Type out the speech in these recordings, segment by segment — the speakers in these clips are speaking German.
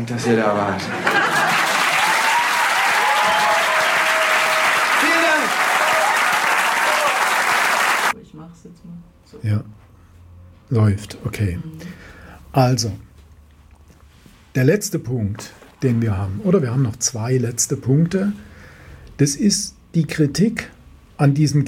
Dank, dass ihr da wart. Vielen Dank. Ich mach's jetzt mal. So. Ja, läuft, okay. Also, der letzte Punkt, den wir haben, oder wir haben noch 2 letzte Punkte, das ist die Kritik an diesem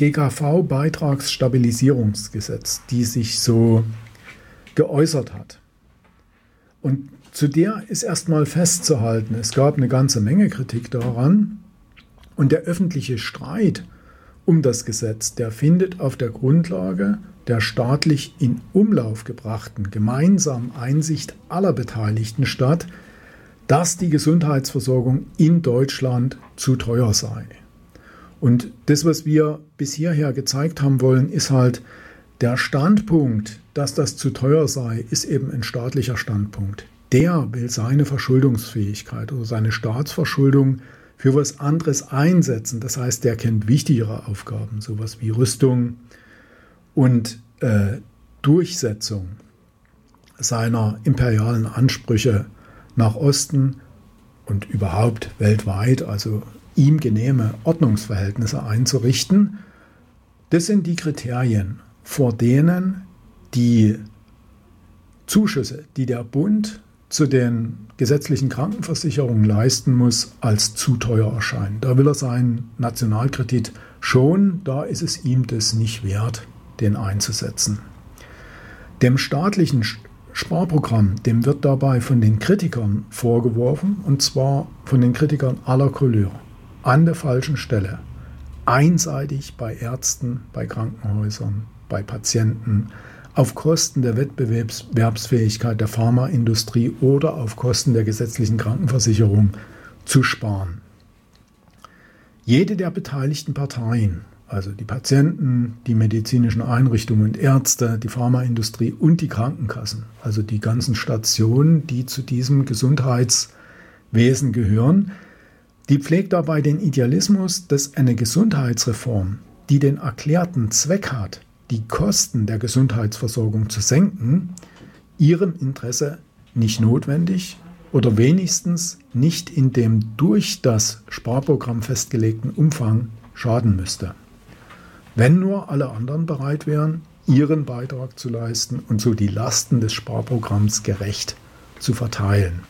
GKV-Beitragsstabilisierungsgesetz, die sich so geäußert hat. Und zu der ist erstmal festzuhalten, es gab eine ganze Menge Kritik daran und der öffentliche Streit um das Gesetz, der findet auf der Grundlage der staatlich in Umlauf gebrachten gemeinsamen Einsicht aller Beteiligten statt, dass die Gesundheitsversorgung in Deutschland zu teuer sei. Und das, was wir bis hierher gezeigt haben wollen, ist halt der Standpunkt, dass das zu teuer sei, ist eben ein staatlicher Standpunkt. Der will seine Verschuldungsfähigkeit oder seine Staatsverschuldung für was anderes einsetzen. Das heißt, der kennt wichtigere Aufgaben, sowas wie Rüstung und Durchsetzung seiner imperialen Ansprüche nach Osten und überhaupt weltweit, also ihm genehme Ordnungsverhältnisse einzurichten. Das sind die Kriterien, vor denen die Zuschüsse, die der Bund zu den gesetzlichen Krankenversicherungen leisten muss, als zu teuer erscheinen. Da will er seinen Nationalkredit schon, da ist es ihm das nicht wert, den einzusetzen. Dem staatlichen Sparprogramm, dem wird dabei von den Kritikern vorgeworfen, und zwar von den Kritikern aller Couleur, an der falschen Stelle, einseitig bei Ärzten, bei Krankenhäusern, bei Patienten, auf Kosten der Wettbewerbsfähigkeit der Pharmaindustrie oder auf Kosten der gesetzlichen Krankenversicherung zu sparen. Jede der beteiligten Parteien, also die Patienten, die medizinischen Einrichtungen und Ärzte, die Pharmaindustrie und die Krankenkassen, also die ganzen Stationen, die zu diesem Gesundheitswesen gehören, die pflegt dabei den Idealismus, dass eine Gesundheitsreform, die den erklärten Zweck hat, die Kosten der Gesundheitsversorgung zu senken, ihrem Interesse nicht notwendig oder wenigstens nicht in dem durch das Sparprogramm festgelegten Umfang schaden müsste. Wenn nur alle anderen bereit wären, ihren Beitrag zu leisten und so die Lasten des Sparprogramms gerecht zu verteilen.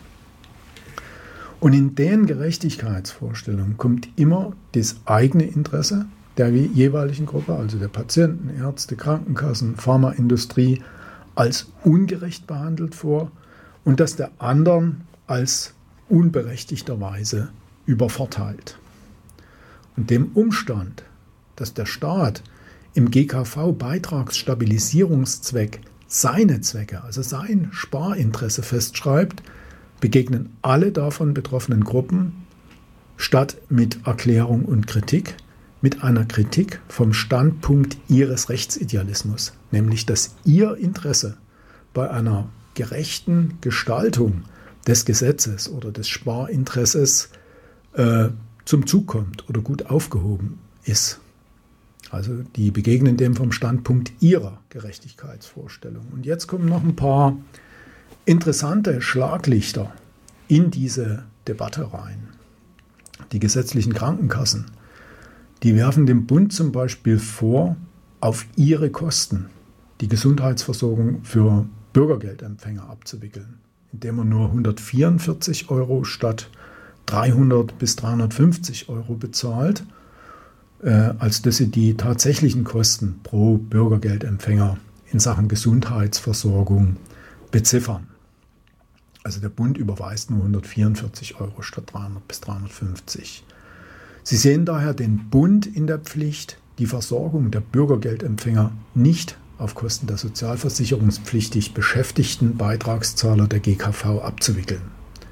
Und in den Gerechtigkeitsvorstellungen kommt immer das eigene Interesse der jeweiligen Gruppe, also der Patienten, Ärzte, Krankenkassen, Pharmaindustrie, als ungerecht behandelt vor und das der anderen als unberechtigterweise übervorteilt. Und dem Umstand, dass der Staat im GKV-Beitragsstabilisierungszweck seine Zwecke, also sein Sparinteresse festschreibt, begegnen alle davon betroffenen Gruppen statt mit Erklärung und Kritik mit einer Kritik vom Standpunkt ihres Rechtsidealismus, nämlich dass ihr Interesse bei einer gerechten Gestaltung des Gesetzes oder des Sparinteresses zum Zug kommt oder gut aufgehoben ist. Also die begegnen dem vom Standpunkt ihrer Gerechtigkeitsvorstellung. Und jetzt kommen noch ein paar interessante Schlaglichter in diese Debatte rein. Die gesetzlichen Krankenkassen, die werfen dem Bund zum Beispiel vor, auf ihre Kosten die Gesundheitsversorgung für Bürgergeldempfänger abzuwickeln, indem man nur 144 € statt 300 bis 350 € bezahlt, als dass sie die tatsächlichen Kosten pro Bürgergeldempfänger in Sachen Gesundheitsversorgung beziffern. Also der Bund überweist nur 144 € statt 300 bis 350. Sie sehen daher den Bund in der Pflicht, die Versorgung der Bürgergeldempfänger nicht auf Kosten der sozialversicherungspflichtig beschäftigten Beitragszahler der GKV abzuwickeln.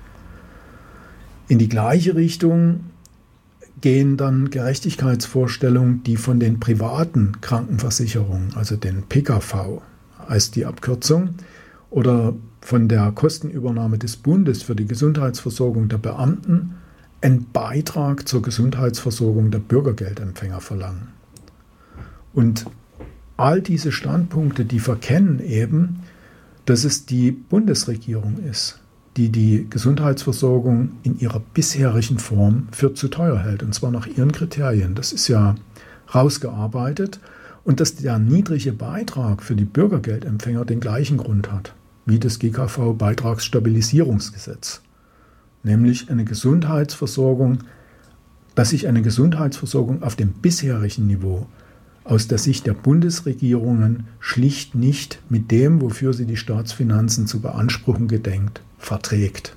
In die gleiche Richtung gehen dann Gerechtigkeitsvorstellungen, die von den privaten Krankenversicherungen, also den PKV, heißt die Abkürzung, oder von der Kostenübernahme des Bundes für die Gesundheitsversorgung der Beamten einen Beitrag zur Gesundheitsversorgung der Bürgergeldempfänger verlangen. Und all diese Standpunkte, die verkennen eben, dass es die Bundesregierung ist, die die Gesundheitsversorgung in ihrer bisherigen Form für zu teuer hält, und zwar nach ihren Kriterien. Das ist ja rausgearbeitet, und dass der niedrige Beitrag für die Bürgergeldempfänger den gleichen Grund hat wie das GKV-Beitragsstabilisierungsgesetz, nämlich eine Gesundheitsversorgung, dass sich eine Gesundheitsversorgung auf dem bisherigen Niveau aus der Sicht der Bundesregierungen schlicht nicht mit dem, wofür sie die Staatsfinanzen zu beanspruchen gedenkt, verträgt.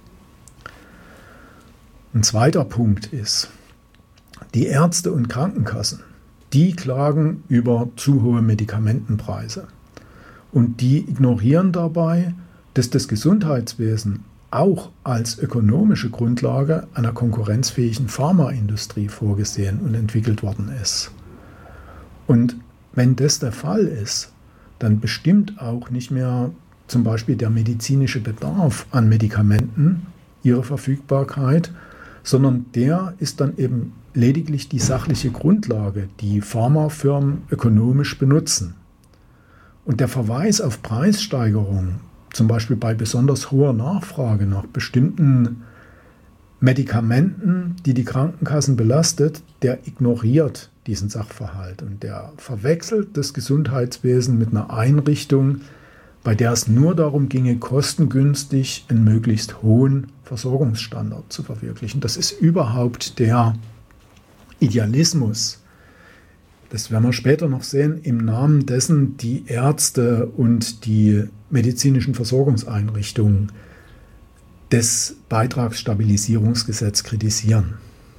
Ein zweiter Punkt ist, die Ärzte und Krankenkassen, die klagen über zu hohe Medikamentenpreise. Und die ignorieren dabei, dass das Gesundheitswesen auch als ökonomische Grundlage einer konkurrenzfähigen Pharmaindustrie vorgesehen und entwickelt worden ist. Und wenn das der Fall ist, dann bestimmt auch nicht mehr zum Beispiel der medizinische Bedarf an Medikamenten ihre Verfügbarkeit, sondern der ist dann eben lediglich die sachliche Grundlage, die Pharmafirmen ökonomisch benutzen. Und der Verweis auf Preissteigerungen, zum Beispiel bei besonders hoher Nachfrage nach bestimmten Medikamenten, die die Krankenkassen belastet, der ignoriert diesen Sachverhalt und der verwechselt das Gesundheitswesen mit einer Einrichtung, bei der es nur darum ginge, kostengünstig einen möglichst hohen Versorgungsstandard zu verwirklichen. Das ist überhaupt der Idealismus, das werden wir später noch sehen, im Namen dessen die Ärzte und die medizinischen Versorgungseinrichtungen des Beitragsstabilisierungsgesetzes kritisieren.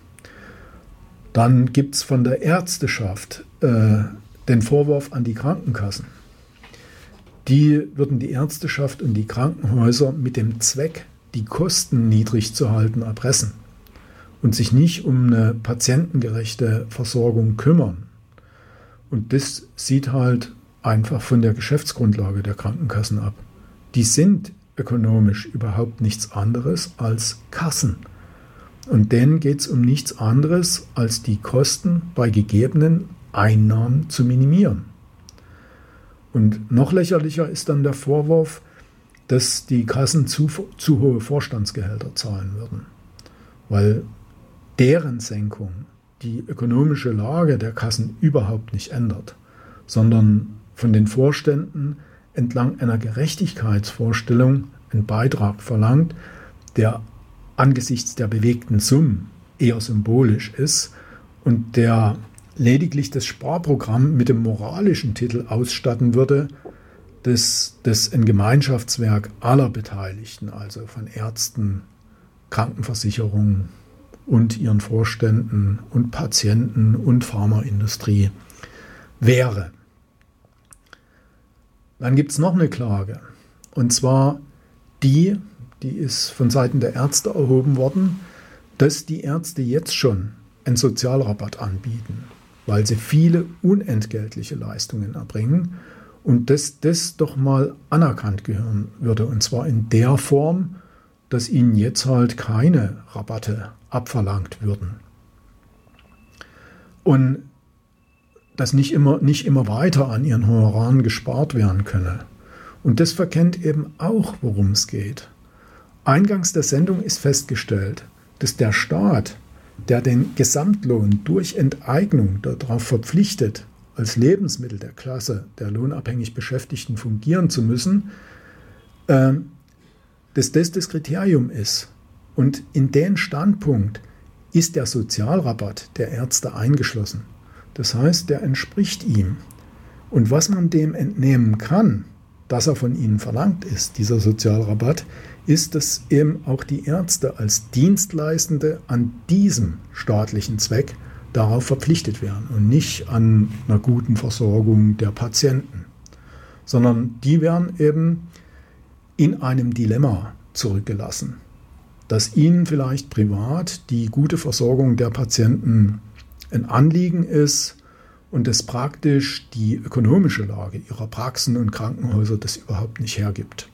Dann gibt es von der Ärzteschaft den Vorwurf an die Krankenkassen. Die würden die Ärzteschaft und die Krankenhäuser mit dem Zweck, die Kosten niedrig zu halten, erpressen und sich nicht um eine patientengerechte Versorgung kümmern. Und das sieht halt einfach von der Geschäftsgrundlage der Krankenkassen ab. Die sind ökonomisch überhaupt nichts anderes als Kassen. Und denen geht es um nichts anderes, als die Kosten bei gegebenen Einnahmen zu minimieren. Und noch lächerlicher ist dann der Vorwurf, dass die Kassen zu hohe Vorstandsgehälter zahlen würden, weil deren Senkung die ökonomische Lage der Kassen überhaupt nicht ändert, sondern von den Vorständen entlang einer Gerechtigkeitsvorstellung einen Beitrag verlangt, der angesichts der bewegten Summen eher symbolisch ist und der lediglich das Sparprogramm mit dem moralischen Titel ausstatten würde, das ein Gemeinschaftswerk aller Beteiligten, also von Ärzten, Krankenversicherungen und ihren Vorständen und Patienten und Pharmaindustrie wäre. Dann gibt es noch eine Klage, und zwar die ist von Seiten der Ärzte erhoben worden, dass die Ärzte jetzt schon einen Sozialrabatt anbieten, weil sie viele unentgeltliche Leistungen erbringen und dass das doch mal anerkannt gehören würde, und zwar in der Form, dass ihnen jetzt halt keine Rabatte abverlangt würden. Und dass nicht immer weiter an ihren Honoraren gespart werden könne. Und das verkennt eben auch, worum es geht. Eingangs der Sendung ist festgestellt, dass der Staat, der den Gesamtlohn durch Enteignung darauf verpflichtet, als Lebensmittel der Klasse der lohnabhängig Beschäftigten fungieren zu müssen, dass das Kriterium ist. Und in den Standpunkt ist der Sozialrabatt der Ärzte eingeschlossen. Das heißt, der entspricht ihm. Und was man dem entnehmen kann, dass er von ihnen verlangt ist, dieser Sozialrabatt, ist, dass eben auch die Ärzte als Dienstleistende an diesem staatlichen Zweck darauf verpflichtet werden und nicht an einer guten Versorgung der Patienten, sondern die werden eben in einem Dilemma zurückgelassen, dass ihnen vielleicht privat die gute Versorgung der Patienten ein Anliegen ist und dass praktisch die ökonomische Lage ihrer Praxen und Krankenhäuser das überhaupt nicht hergibt.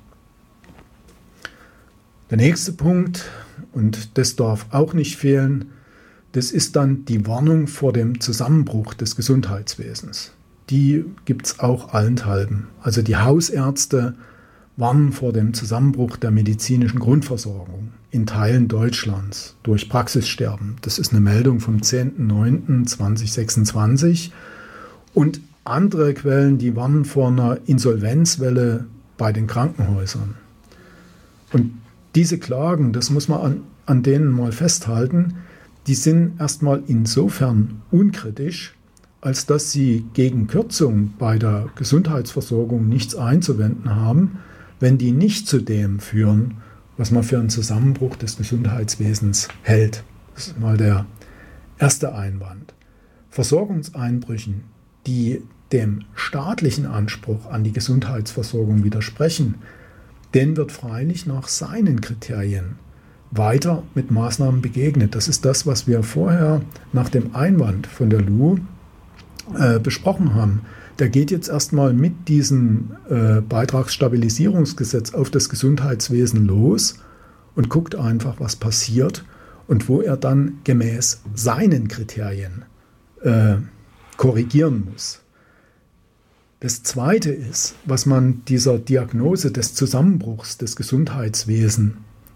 Der nächste Punkt, und das darf auch nicht fehlen, das ist dann die Warnung vor dem Zusammenbruch des Gesundheitswesens. Die gibt es auch allenthalben. Also die Hausärzte warnen vor dem Zusammenbruch der medizinischen Grundversorgung in Teilen Deutschlands durch Praxissterben. Das ist eine Meldung vom 10.09.2026. Und andere Quellen, die warnen vor einer Insolvenzwelle bei den Krankenhäusern. Und diese Klagen, das muss man an denen mal festhalten, die sind erstmal insofern unkritisch, als dass sie gegen Kürzungen bei der Gesundheitsversorgung nichts einzuwenden haben, wenn die nicht zu dem führen, was man für einen Zusammenbruch des Gesundheitswesens hält. Das ist mal der erste Einwand. Versorgungseinbrüchen, die dem staatlichen Anspruch an die Gesundheitsversorgung widersprechen, denen wird freilich nach seinen Kriterien weiter mit Maßnahmen begegnet. Das ist das, was wir vorher nach dem Einwand von der Lu besprochen haben. Der geht jetzt erstmal mit diesem Beitragsstabilisierungsgesetz auf das Gesundheitswesen los und guckt einfach, was passiert und wo er dann gemäß seinen Kriterien korrigieren muss. Das Zweite ist, was man dieser Diagnose des Zusammenbruchs des Gesundheitswesens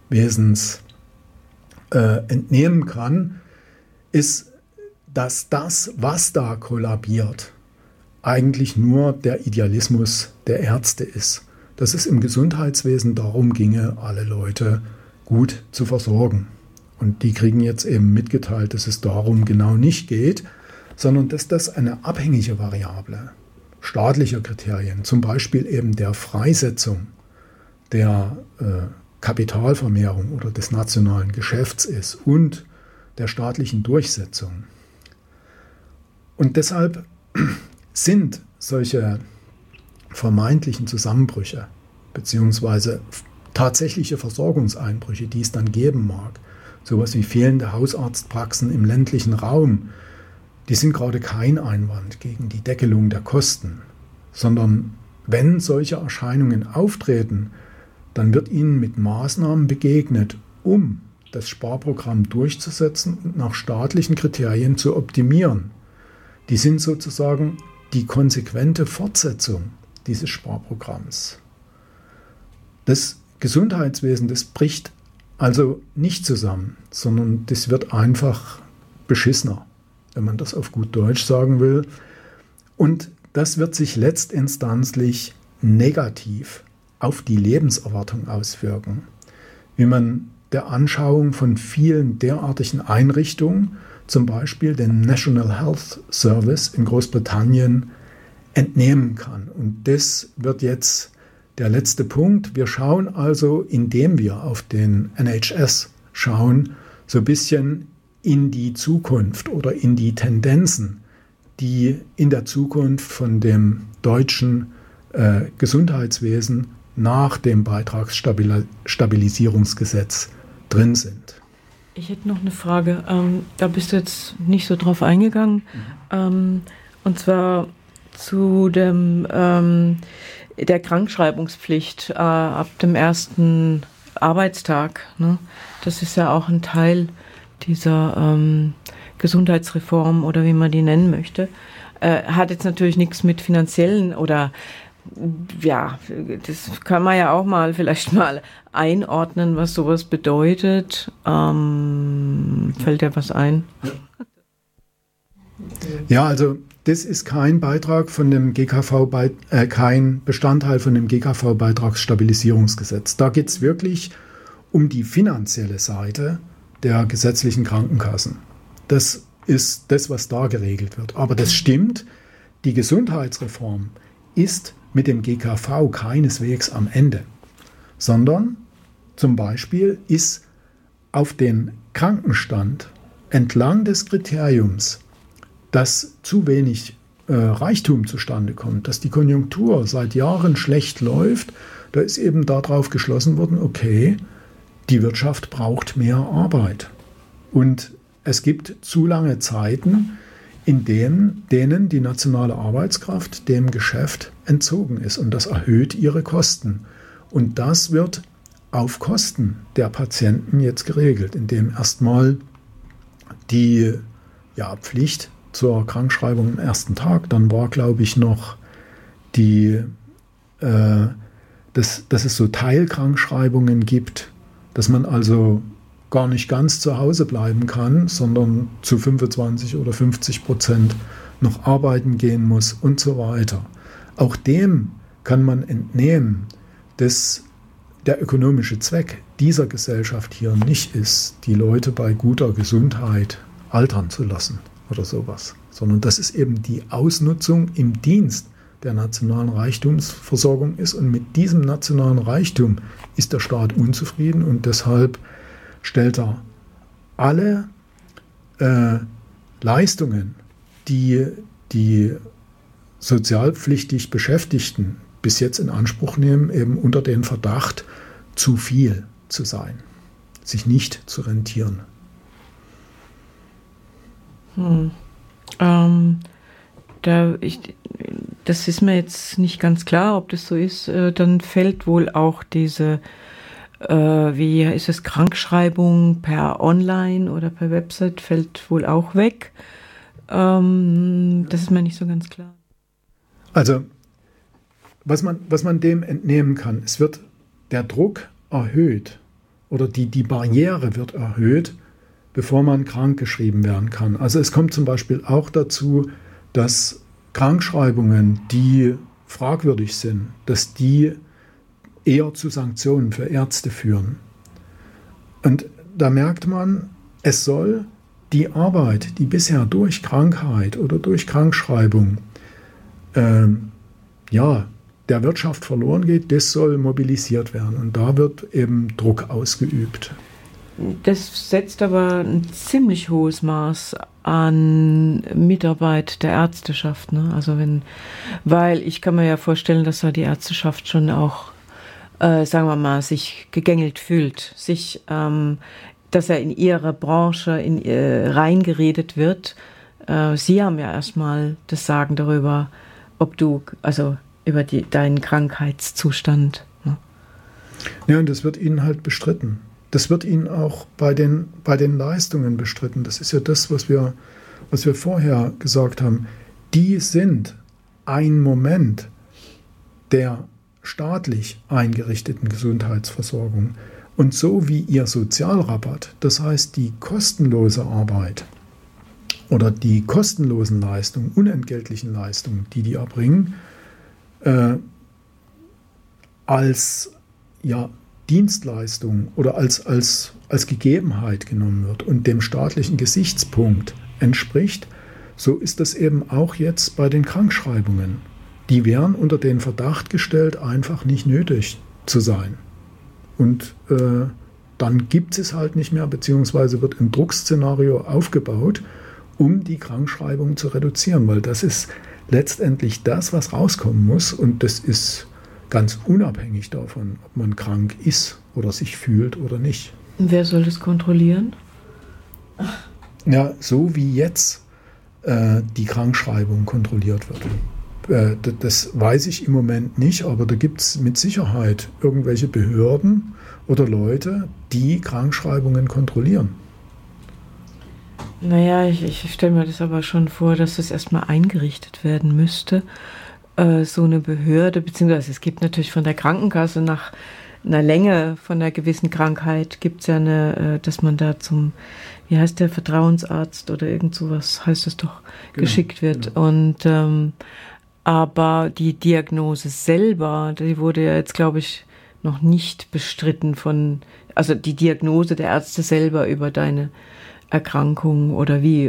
entnehmen kann, ist, dass das, was da kollabiert, eigentlich nur der Idealismus der Ärzte ist. Dass es im Gesundheitswesen darum ginge, alle Leute gut zu versorgen. Und die kriegen jetzt eben mitgeteilt, dass es darum genau nicht geht, sondern dass das eine abhängige Variable staatlicher Kriterien, zum Beispiel eben der Freisetzung der Kapitalvermehrung oder des nationalen Geschäfts ist und der staatlichen Durchsetzung. Und deshalb sind solche vermeintlichen Zusammenbrüche beziehungsweise tatsächliche Versorgungseinbrüche, die es dann geben mag, sowas wie fehlende Hausarztpraxen im ländlichen Raum, die sind gerade kein Einwand gegen die Deckelung der Kosten, sondern wenn solche Erscheinungen auftreten, dann wird ihnen mit Maßnahmen begegnet, um das Sparprogramm durchzusetzen und nach staatlichen Kriterien zu optimieren. Die sind sozusagen die konsequente Fortsetzung dieses Sparprogramms. Das Gesundheitswesen, das bricht also nicht zusammen, sondern das wird einfach beschissener, wenn man das auf gut Deutsch sagen will. Und das wird sich letztinstanzlich negativ auf die Lebenserwartung auswirken, wie man der Anschauung von vielen derartigen Einrichtungen, zum Beispiel den National Health Service in Großbritannien, entnehmen kann. Und das wird jetzt der letzte Punkt. Wir schauen also, indem wir auf den NHS schauen, so ein bisschen in die Zukunft oder in die Tendenzen, die in der Zukunft von dem deutschen Gesundheitswesen nach dem Beitragsstabilisierungsgesetz drin sind. Ich hätte noch eine Frage. Da bist du jetzt nicht so drauf eingegangen. Und zwar zu der Krankschreibungspflicht ab dem ersten Arbeitstag. Ne? Das ist ja auch ein Teil dieser Gesundheitsreform oder wie man die nennen möchte. Hat jetzt natürlich nichts mit finanziellen oder ja, das kann man ja auch vielleicht mal einordnen, was sowas bedeutet. Fällt dir was ein? Ja, also das ist kein Beitrag von dem GKV, kein Bestandteil von dem GKV-Beitragsstabilisierungsgesetz. Da geht es wirklich um die finanzielle Seite der gesetzlichen Krankenkassen. Das ist das, was da geregelt wird. Aber das stimmt, die Gesundheitsreform ist mit dem GKV keineswegs am Ende, sondern zum Beispiel ist auf den Krankenstand entlang des Kriteriums, dass zu wenig Reichtum zustande kommt, dass die Konjunktur seit Jahren schlecht läuft, da ist eben darauf geschlossen worden, okay, die Wirtschaft braucht mehr Arbeit. Und es gibt zu lange Zeiten, in denen die nationale Arbeitskraft dem Geschäft entzogen ist. Und das erhöht ihre Kosten. Und das wird auf Kosten der Patienten jetzt geregelt, indem erstmal die Pflicht zur Krankschreibung am ersten Tag, dann war, glaube ich, noch dass es so Teilkrankschreibungen gibt, dass man also gar nicht ganz zu Hause bleiben kann, sondern zu 25 oder 50% noch arbeiten gehen muss und so weiter. Auch dem kann man entnehmen, dass der ökonomische Zweck dieser Gesellschaft hier nicht ist, die Leute bei guter Gesundheit altern zu lassen oder sowas, sondern dass es eben die Ausnutzung im Dienst der nationalen Reichtumsversorgung ist. Und mit diesem nationalen Reichtum ist der Staat unzufrieden und deshalb stellt er alle Leistungen, die die sozialpflichtig Beschäftigten bis jetzt in Anspruch nehmen, eben unter den Verdacht, zu viel zu sein, sich nicht zu rentieren. Das ist mir jetzt nicht ganz klar, ob das so ist. Dann fällt wohl auch diese, wie ist es, Krankschreibung per Online oder per Website, fällt wohl auch weg. Das ist mir nicht so ganz klar. Also, was man dem entnehmen kann, es wird der Druck erhöht oder die Barriere wird erhöht, bevor man krankgeschrieben werden kann. Also es kommt zum Beispiel auch dazu, dass Krankschreibungen, die fragwürdig sind, dass die eher zu Sanktionen für Ärzte führen. Und da merkt man, es soll die Arbeit, die bisher durch Krankheit oder durch Krankschreibung der Wirtschaft verloren geht, das soll mobilisiert werden. Und da wird eben Druck ausgeübt. Das setzt aber ein ziemlich hohes Maß an Mitarbeit der Ärzteschaft, ne? Also weil ich kann mir ja vorstellen, dass da die Ärzteschaft schon auch, sagen wir mal, sich gegängelt fühlt, dass er in ihre Branche reingeredet wird. Sie haben ja erstmal das Sagen darüber, ob du, also über deinen Krankheitszustand. Ne? Ja, und das wird ihnen halt bestritten. Das wird ihnen auch bei den Leistungen bestritten. Das ist ja das, was wir vorher gesagt haben. Die sind ein Moment der staatlich eingerichteten Gesundheitsversorgung. Und so wie ihr Sozialrabatt, das heißt die kostenlose Arbeit oder die kostenlosen Leistungen, unentgeltlichen Leistungen, die erbringen, als Dienstleistung oder als Gegebenheit genommen wird und dem staatlichen Gesichtspunkt entspricht, so ist das eben auch jetzt bei den Krankschreibungen. Die werden unter den Verdacht gestellt, einfach nicht nötig zu sein. Und dann gibt es halt nicht mehr, beziehungsweise wird ein Druckszenario aufgebaut, um die Krankschreibung zu reduzieren, weil das ist letztendlich das, was rauskommen muss, und das ist ganz unabhängig davon, ob man krank ist oder sich fühlt oder nicht. Und wer soll das kontrollieren? Ja, so wie jetzt die Krankschreibung kontrolliert wird. Das weiß ich im Moment nicht, aber da gibt es mit Sicherheit irgendwelche Behörden oder Leute, die Krankschreibungen kontrollieren. Naja, ich stelle mir das aber schon vor, dass das erstmal eingerichtet werden müsste. So eine Behörde, beziehungsweise es gibt natürlich von der Krankenkasse nach einer Länge von einer gewissen Krankheit gibt es ja dass man da zum, wie heißt der, Vertrauensarzt oder irgend sowas heißt es doch, genau, geschickt wird. Genau. Und aber die Diagnose selber, die wurde ja jetzt, glaube ich, noch nicht bestritten also die Diagnose der Ärzte selber über deine Erkrankung oder wie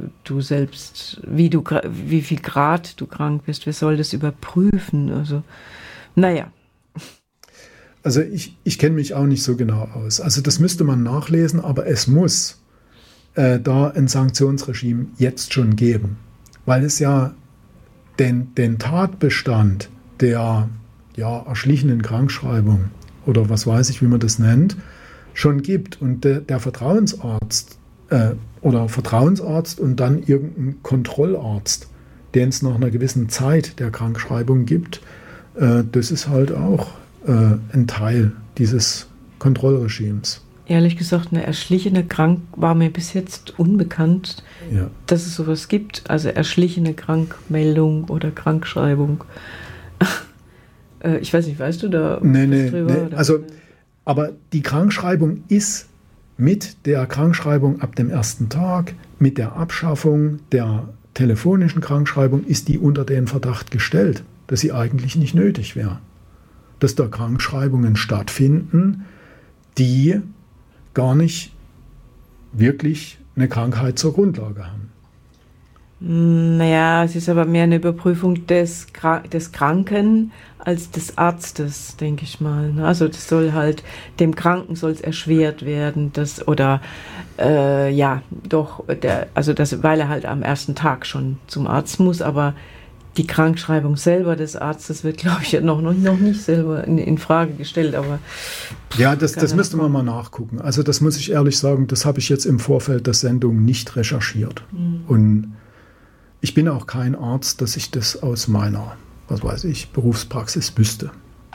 viel Grad du krank bist. Wer soll das überprüfen? Also, naja. Also ich kenne mich auch nicht so genau aus. Also das müsste man nachlesen, aber es muss da ein Sanktionsregime jetzt schon geben, weil es ja den Tatbestand der erschlichenen Krankschreibung oder was weiß ich, wie man das nennt, schon gibt. Und der Vertrauensarzt oder Vertrauensarzt und dann irgendein Kontrollarzt, den es nach einer gewissen Zeit der Krankschreibung gibt, das ist halt auch ein Teil dieses Kontrollregimes. Ehrlich gesagt, eine erschlichene war mir bis jetzt unbekannt, dass es sowas gibt. Also erschlichene Krankmeldung oder Krankschreibung. Ich weiß nicht, weißt du da nee, drüber? Nee. Also, aber die Krankschreibung ist mit der Krankschreibung ab dem ersten Tag, mit der Abschaffung der telefonischen Krankschreibung, ist die unter den Verdacht gestellt, dass sie eigentlich nicht nötig wäre. Dass da Krankschreibungen stattfinden, die gar nicht wirklich eine Krankheit zur Grundlage haben. Naja, es ist aber mehr eine Überprüfung des Kranken als des Arztes, denke ich mal. Also das soll halt, dem Kranken soll es erschwert werden, weil er halt am ersten Tag schon zum Arzt muss, aber die Krankschreibung selber des Arztes wird, glaube ich, noch nicht selber in Frage gestellt. Aber ja, das müsste man mal nachgucken. Also das muss ich ehrlich sagen, das habe ich jetzt im Vorfeld der Sendung nicht recherchiert. Und ich bin auch kein Arzt, dass ich das aus meiner, Berufspraxis wüsste.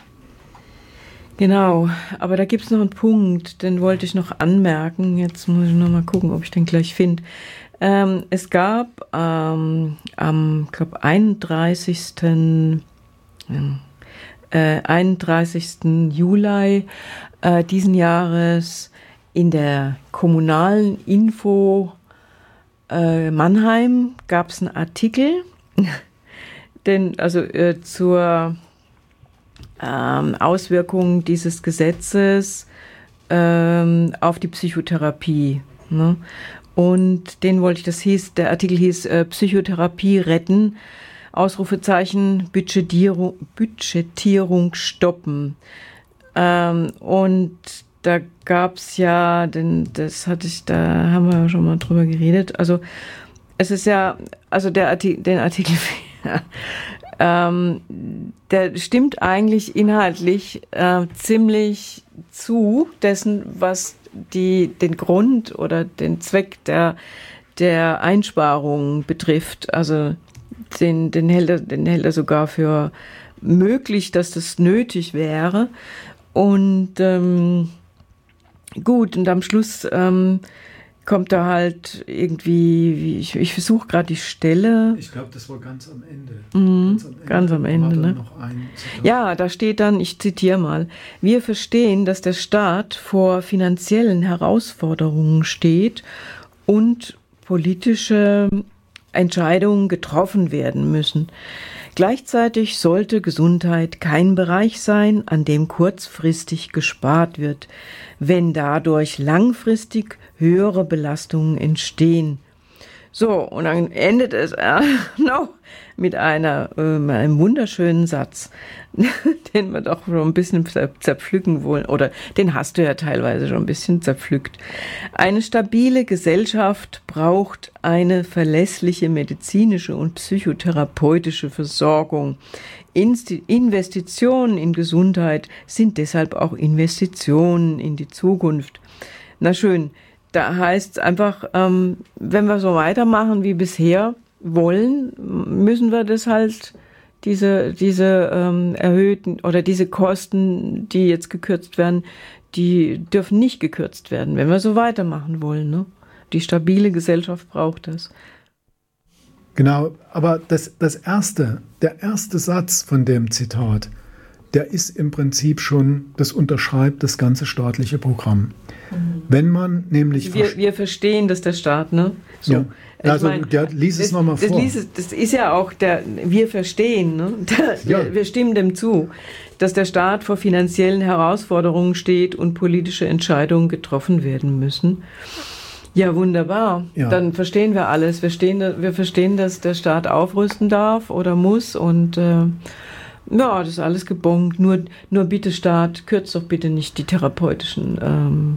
Genau, aber da gibt es noch einen Punkt, den wollte ich noch anmerken. Jetzt muss ich noch mal gucken, ob ich den gleich finde. Es gab am, glaube 31. Juli diesen Jahres in der kommunalen Info Mannheim gab es einen Artikel, zur Auswirkung dieses Gesetzes auf die Psychotherapie. Ne? Und der Artikel hieß Psychotherapie retten, Ausrufezeichen, Budgetierung stoppen. Und da gab es ja, da haben wir schon mal drüber geredet. Also es ist ja, also den Artikel, der stimmt eigentlich inhaltlich ziemlich zu dessen, was den Grund oder den Zweck der Einsparung betrifft. Also den hält er sogar für möglich, dass das nötig wäre. Und gut, und am Schluss kommt da halt irgendwie, ich versuche gerade die Stelle. Ich glaube, das war ganz am Ende. Ganz am Ende, ne? Ja, da steht dann, ich zitiere mal, wir verstehen, dass der Staat vor finanziellen Herausforderungen steht und politische Entscheidungen getroffen werden müssen. Gleichzeitig sollte Gesundheit kein Bereich sein, an dem kurzfristig gespart wird, wenn dadurch langfristig höhere Belastungen entstehen. So, und dann endet es noch mit einem wunderschönen Satz, den wir doch schon ein bisschen zerpflücken wollen, oder den hast du ja teilweise schon ein bisschen zerpflückt. Eine stabile Gesellschaft braucht eine verlässliche medizinische und psychotherapeutische Versorgung. Investitionen in Gesundheit sind deshalb auch Investitionen in die Zukunft. Na schön, da heißt es einfach, wenn wir so weitermachen wie bisher wollen, müssen wir das halt, diese erhöhten oder diese Kosten, die jetzt gekürzt werden, die dürfen nicht gekürzt werden, wenn wir so weitermachen wollen. Ne? Die stabile Gesellschaft braucht das. Genau, aber der erste Satz von dem Zitat, der ist im Prinzip schon, das unterschreibt das ganze staatliche Programm. Wenn man nämlich... Wir verstehen, dass der Staat, ne? So. Ja. Also, lies es nochmal vor. Das ist ja auch wir verstehen, ne? Wir stimmen dem zu, dass der Staat vor finanziellen Herausforderungen steht und politische Entscheidungen getroffen werden müssen. Ja, wunderbar. Ja. Dann verstehen wir alles. Wir verstehen, dass der Staat aufrüsten darf oder muss und das ist alles gebongt. Nur bitte Staat, kürzt doch bitte nicht die therapeutischen,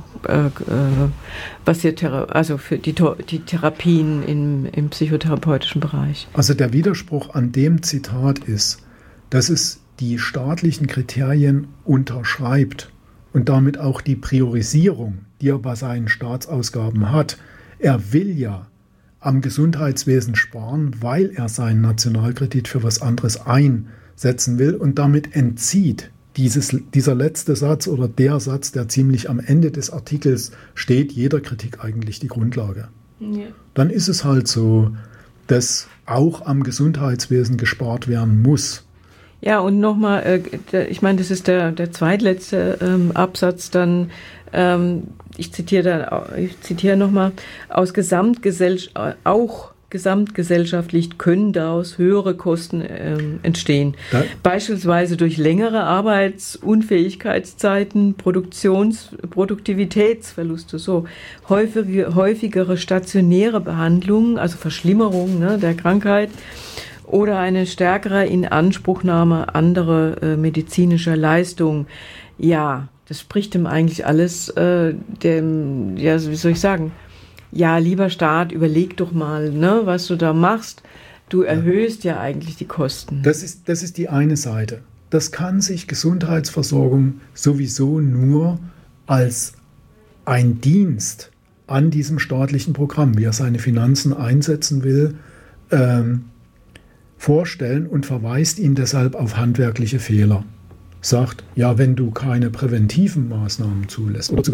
für die Therapien im psychotherapeutischen Bereich. Also der Widerspruch an dem Zitat ist, dass es die staatlichen Kriterien unterschreibt und damit auch die Priorisierung, die er bei seinen Staatsausgaben hat. Er will ja am Gesundheitswesen sparen, weil er seinen Nationalkredit für was anderes einsetzen will und damit entzieht dieser letzte Satz oder der Satz, der ziemlich am Ende des Artikels steht, jeder Kritik eigentlich die Grundlage. Ja. Dann ist es halt so, dass auch am Gesundheitswesen gespart werden muss. Ja, und nochmal, ich meine, das ist der zweitletzte Absatz dann, ich zitiere nochmal, auch gesamtgesellschaftlich können daraus höhere Kosten entstehen. Beispielsweise durch längere Arbeitsunfähigkeitszeiten, Produktivitätsverluste, so häufigere stationäre Behandlungen, also Verschlimmerung, ne, der Krankheit, oder eine stärkere Inanspruchnahme anderer medizinischer Leistungen. Ja, das spricht ihm eigentlich alles, wie soll ich sagen, ja, lieber Staat, überleg doch mal, ne, was du da machst. Du erhöhst ja eigentlich die Kosten. Das ist die eine Seite. Das kann sich Gesundheitsversorgung sowieso nur als ein Dienst an diesem staatlichen Programm, wie er seine Finanzen einsetzen will, vorstellen und verweist ihn deshalb auf handwerkliche Fehler. Sagt, ja, wenn du keine präventiven Maßnahmen zulässt oder zu